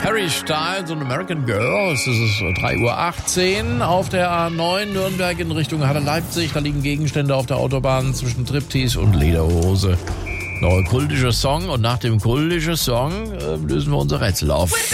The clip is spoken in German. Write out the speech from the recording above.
Harry Styles und American Girl. Es ist 3:18 Uhr auf der A9 Nürnberg in Richtung Halle-Leipzig. Da liegen Gegenstände auf der Autobahn zwischen Striptease und Lederhose. Noch ein kultischer Song und nach dem kultischen Song lösen wir unser Rätsel auf.